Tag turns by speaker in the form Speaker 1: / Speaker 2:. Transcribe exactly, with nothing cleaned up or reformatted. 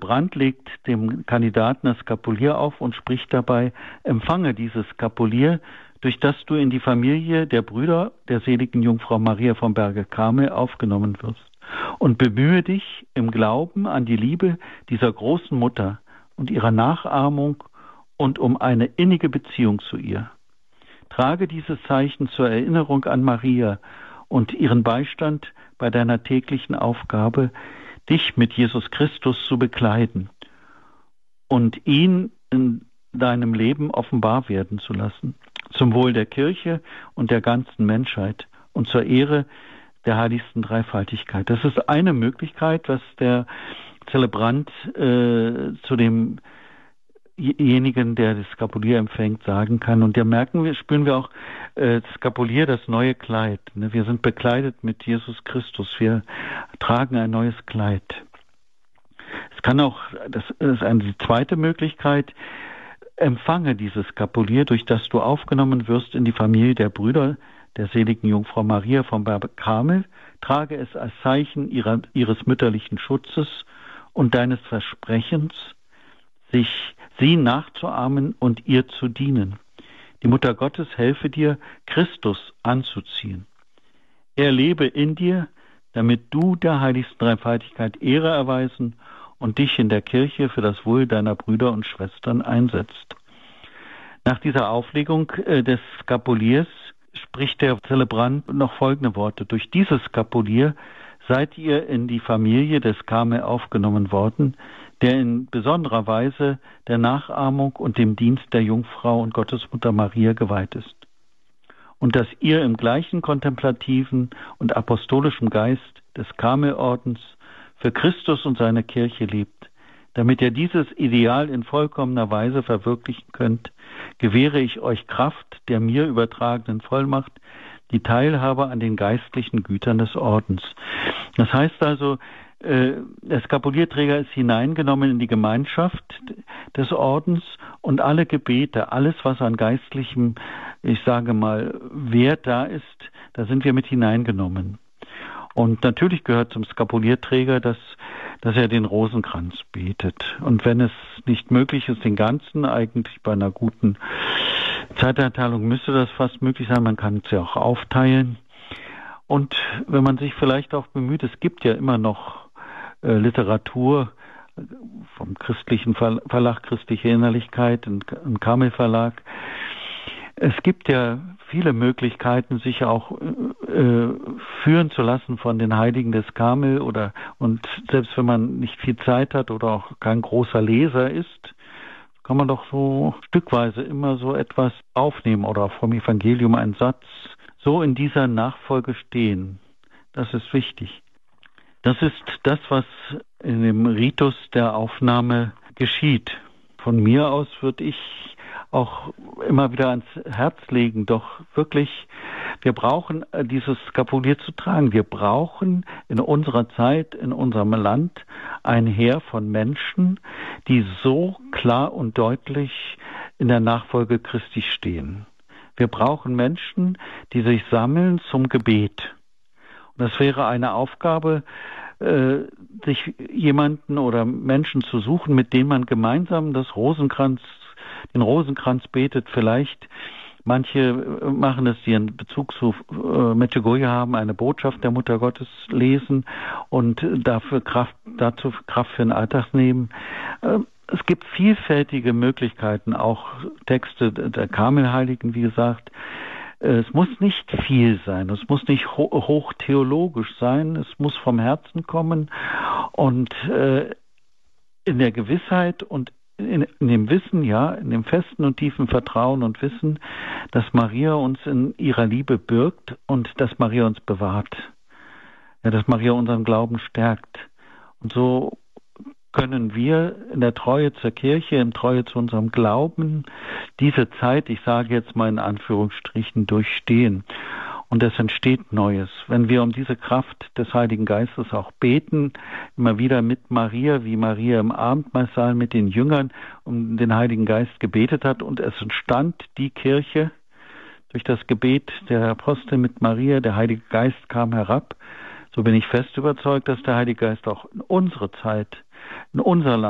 Speaker 1: Zelebrant legt dem Kandidaten das Skapulier auf und spricht dabei: Empfange dieses Skapulier, durch das du in die Familie der Brüder der seligen Jungfrau Maria vom Berge Karmel aufgenommen wirst. Und bemühe dich im Glauben an die Liebe dieser großen Mutter und ihrer Nachahmung und um eine innige Beziehung zu ihr. Trage dieses Zeichen zur Erinnerung an Maria und ihren Beistand bei deiner täglichen Aufgabe, dich mit Jesus Christus zu bekleiden und ihn in deinem Leben offenbar werden zu lassen, zum Wohl der Kirche und der ganzen Menschheit und zur Ehre der heiligsten Dreifaltigkeit. Das ist eine Möglichkeit, was der Zelebrant äh, zu dem Demjenigen, der das Skapulier empfängt, sagen kann. Und da merken wir, spüren wir auch äh, das Skapulier, das neue Kleid. Ne? Wir sind bekleidet mit Jesus Christus. Wir tragen ein neues Kleid. Es kann auch, das ist eine die zweite Möglichkeit, empfange dieses Skapulier, durch das du aufgenommen wirst in die Familie der Brüder der seligen Jungfrau Maria vom Berge Karmel. Trage es als Zeichen ihrer, ihres mütterlichen Schutzes und deines Versprechens, sich sie nachzuahmen und ihr zu dienen. Die Mutter Gottes helfe dir, Christus anzuziehen. Er lebe in dir, damit du der heiligsten Dreifaltigkeit Ehre erweisen und dich in der Kirche für das Wohl deiner Brüder und Schwestern einsetzt. Nach dieser Auflegung äh, des Skapuliers spricht der Zelebrant noch folgende Worte: Durch dieses Skapulier seid ihr in die Familie des Karmel aufgenommen worden, der in besonderer Weise der Nachahmung und dem Dienst der Jungfrau und Gottesmutter Maria geweiht ist. Und dass ihr im gleichen kontemplativen und apostolischen Geist des Karmelordens für Christus und seine Kirche lebt. Damit ihr dieses Ideal in vollkommener Weise verwirklichen könnt, gewähre ich euch Kraft der mir übertragenen Vollmacht, die Teilhabe an den geistlichen Gütern des Ordens. Das heißt also, der Skapulierträger ist hineingenommen in die Gemeinschaft des Ordens und alle Gebete, alles, was an geistlichem, ich sage mal, Wert da ist, da sind wir mit hineingenommen. Und natürlich gehört zum Skapulierträger, dass, dass er den Rosenkranz betet. Und wenn es nicht möglich ist, den ganzen, eigentlich bei einer guten Zeiteinteilung müsste das fast möglich sein, man kann es ja auch aufteilen. Und wenn man sich vielleicht auch bemüht, es gibt ja immer noch äh, Literatur vom christlichen Verlag Christliche Innerlichkeit, ein, ein Karmel Verlag. Es gibt ja viele Möglichkeiten, sich auch äh, führen zu lassen von den Heiligen des Karmel, oder und selbst wenn man nicht viel Zeit hat oder auch kein großer Leser ist, kann man doch so stückweise immer so etwas aufnehmen oder auch vom Evangelium einen Satz so in dieser Nachfolge stehen. Das ist wichtig. Das ist das, was in dem Ritus der Aufnahme geschieht. Von mir aus würde ich auch immer wieder ans Herz legen, doch wirklich, wir brauchen dieses Skapulier zu tragen. Wir brauchen in unserer Zeit, in unserem Land ein Heer von Menschen, die so klar und deutlich in der Nachfolge Christi stehen. Wir brauchen Menschen, die sich sammeln zum Gebet. Und das wäre eine Aufgabe, äh, sich jemanden oder Menschen zu suchen, mit denen man gemeinsam das Rosenkranz, den Rosenkranz betet. Vielleicht manche machen es, die einen Bezug zu äh, Medjugorje haben, eine Botschaft der Mutter Gottes lesen und dafür Kraft, dazu Kraft für den Alltag nehmen. Äh, Es gibt vielfältige Möglichkeiten, auch Texte der Karmelheiligen, wie gesagt. Es muss nicht viel sein, es muss nicht ho- hochtheologisch sein, es muss vom Herzen kommen und äh, in der Gewissheit und in, in dem Wissen, ja, in dem festen und tiefen Vertrauen und Wissen, dass Maria uns in ihrer Liebe birgt und dass Maria uns bewahrt, ja, dass Maria unseren Glauben stärkt. Und so können wir in der Treue zur Kirche, in Treue zu unserem Glauben diese Zeit, ich sage jetzt mal in Anführungsstrichen, durchstehen. Und es entsteht Neues. Wenn wir um diese Kraft des Heiligen Geistes auch beten, immer wieder mit Maria, wie Maria im Abendmahlsaal mit den Jüngern um den Heiligen Geist gebetet hat, und es entstand die Kirche durch das Gebet der Apostel mit Maria, der Heilige Geist kam herab, so bin ich fest überzeugt, dass der Heilige Geist auch in unsere Zeit, in unser Land,